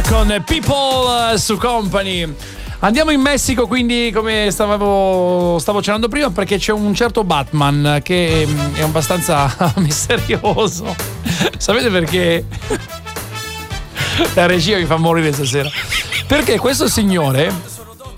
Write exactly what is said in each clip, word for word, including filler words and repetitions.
con People su Company. Andiamo in Messico, quindi, come stavo, stavo accennando prima, perché c'è un certo Batman che è abbastanza misterioso. Sapete perché? La regia mi fa morire stasera. Perché questo signore...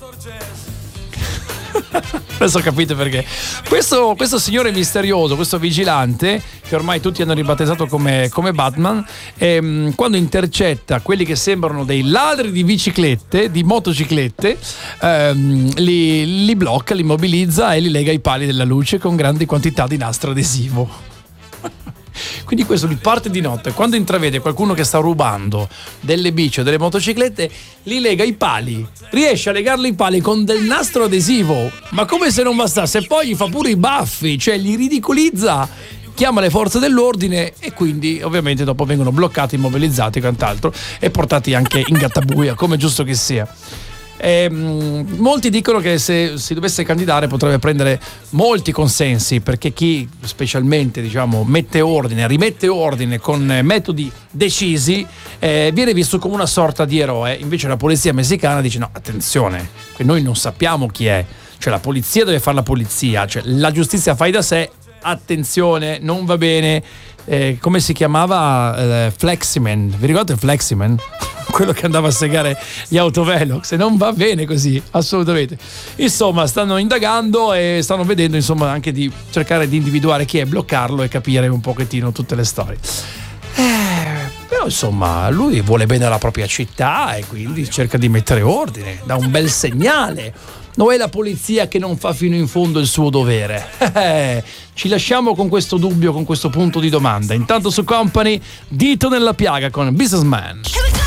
Adesso capite perché. Questo, questo signore misterioso, questo vigilante, che ormai tutti hanno ribattezzato come, come Batman, ehm, quando intercetta quelli che sembrano dei ladri di biciclette, di motociclette, ehm, li, li blocca, li immobilizza e li lega ai pali della luce con grandi quantità di nastro adesivo. Quindi questo li parte di notte, quando intravede qualcuno che sta rubando delle bici o delle motociclette, li lega ai pali, riesce a legarli ai pali con del nastro adesivo, ma come se non bastasse, poi gli fa pure i baffi, cioè li ridicolizza, chiama le forze dell'ordine e quindi ovviamente dopo vengono bloccati, immobilizzati e quant'altro e portati anche in gattabuia, come giusto che sia. E, mh, molti dicono che se si dovesse candidare potrebbe prendere molti consensi, perché chi specialmente, diciamo, mette ordine, rimette ordine con metodi decisi, eh, viene visto come una sorta di eroe. Invece la polizia messicana dice no, attenzione, che noi non sappiamo chi è, cioè la polizia deve fare la polizia, cioè la giustizia fai da sé, attenzione, non va bene. Eh, come si chiamava? Eh, Fleximan, vi ricordate il Fleximan? Quello che andava a segare gli autovelox, e non va bene così, assolutamente. Insomma, stanno indagando e stanno vedendo, insomma, anche di cercare di individuare chi è, bloccarlo e capire un pochettino tutte le storie. Eh, però insomma, lui vuole bene alla propria città e quindi cerca di mettere ordine, dà un bel segnale. Non è la polizia che non fa fino in fondo il suo dovere. Eh, ci lasciamo con questo dubbio, con questo punto di domanda. Intanto su Company, dito nella piaga con Businessman.